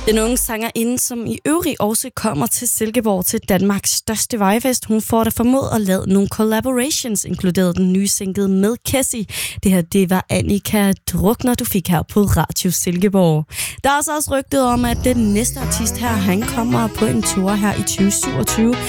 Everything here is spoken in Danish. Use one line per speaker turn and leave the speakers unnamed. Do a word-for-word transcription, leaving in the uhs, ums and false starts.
Den unge sangerinde, som i øvrigt også kommer til Silkeborg til Danmarks største vejfest. Hun får da formået at lave nogle collaborations, inkluderet den nye single med Kessie. Det her, det var Annika Drukner, du fik her på Radio Silkeborg. Der er også også rygtet om, at den næste artist her, han kommer på en tur her i tyve syvogtyve.